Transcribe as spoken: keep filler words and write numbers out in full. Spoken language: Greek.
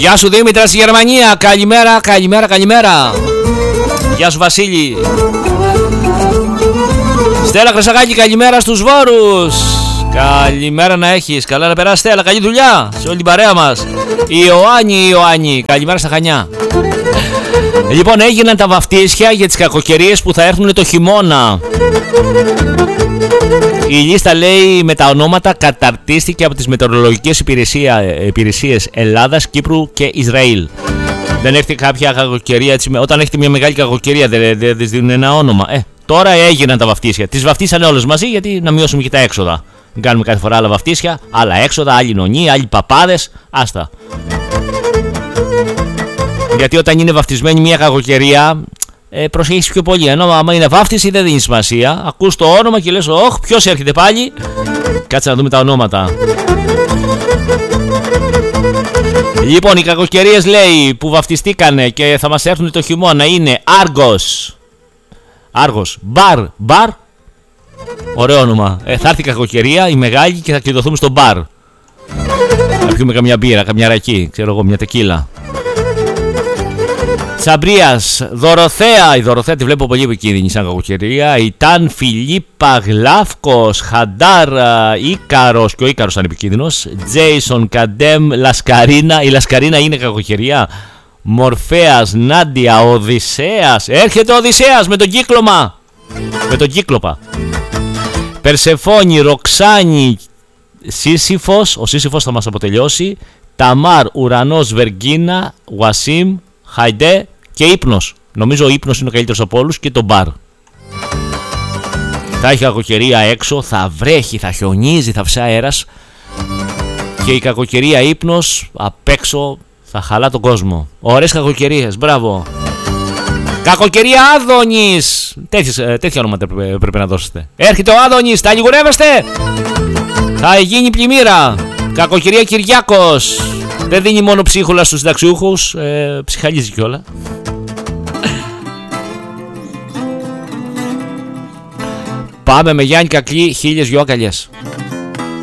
Γεια σου Δήμητρα στη Γερμανία. Καλημέρα, καλημέρα, καλημέρα. Γεια σου Βασίλη. Στέλλα Χρυσακάκη, καλημέρα στους Βόρους. Καλημέρα να έχεις. Καλά να περάσεις Στέλλα. Καλή δουλειά σε όλη την παρέα μας. Ιωάννη, Ιωάννη, καλημέρα στα Χανιά. Λοιπόν, έγιναν τα βαφτίσια για τις κακοκαιρίες που θα έρθουν το χειμώνα. Η λίστα, λέει, με τα ονόματα καταρτίστηκε από τις μετεωρολογικές υπηρεσία, υπηρεσίες Ελλάδας, Κύπρου και Ισραήλ. Δεν έρχεται κάποια κακοκαιρία έτσι, όταν έχετε μια μεγάλη κακοκαιρία δεν δε, δε δίνουν ένα όνομα. Ε, τώρα έγιναν τα βαφτίσια. Τις βαφτίσανε όλες μαζί γιατί να μειώσουμε και τα έξοδα. Μην κάνουμε κάθε φορά άλλα βαφτίσια, άλλα έξοδα, άλλοι νονοί, άλλοι παπάδες. Άστα. Γιατί όταν είναι βαφτισμένη μια κακοκαιρία, ε, προσέχεις πιο πολύ. Ενώ άμα είναι βάφτιση δεν δίνει σημασία. Ακούς το όνομα και λες, όχ, ποιος έρχεται πάλι. Κάτσε να δούμε τα ονόματα. Λοιπόν, οι κακοκαιρίες, λέει, που βαφτιστήκανε και θα μας έρθουν το χειμώνα είναι Άργος. Άργος. Μπαρ. Μπαρ. Ωραίο όνομα. Ε, θα έρθει η κακοκαιρία, η μεγάλη, και θα κλειδωθούμε στο μπαρ. Θα πιούμε καμιά μπύρα, καμιά ρακή, ξέρω εγώ, μια τεκίλα. Τσαμπρίας, Δωροθέα. Η Δωροθέα τη βλέπω πολύ επικίνδυνη σαν κακοκαιρία. Ήταν Φιλίππα, Γλάφκος, Χαντάρ, Ίκαρος, και ο Ίκαρος ήταν επικίνδυνος. Τζέισον, Καντέμ, Λασκαρίνα. Η Λασκαρίνα είναι κακοκαιρία. Μορφέας, Νάντια, Οδυσσέας. Έρχεται ο Οδυσσέας με τον κύκλωμα. Με τον κύκλοπα. Περσεφόνη, Ροξάνη, Σύσυφος. Ο Σύσυφος θα μας αποτελειώσει. Ταμάρ, Ουρανός, Βεργίνα, Γουασίμ, Χαϊντέ και ύπνος. Νομίζω ο ύπνος είναι ο καλύτερος από όλους, και το μπαρ. Θα έχει κακοκαιρία έξω, θα βρέχει, θα χιονίζει, θα φυσάει αέρας. Και η κακοκαιρία ύπνος απ' έξω θα χαλά τον κόσμο. Ωραίες κακοκαιρίες, μπράβο. Κακοκαιρία Άδωνης. Τέτοιες, τέτοια ονόματα πρέπει, πρέπει να δώσετε. Έρχεται ο Άδωνης, τα λιγουρεύεστε. Θα γίνει πλημμύρα. Κακοκαιρία Κυριάκος. Δεν δίνει μόνο ψίχουλα στους συνταξιούχους, ε, ψυχαλίζει κιόλα. Πάμε με Γιάννη Κακλή, χίλιες γιόκαλιες.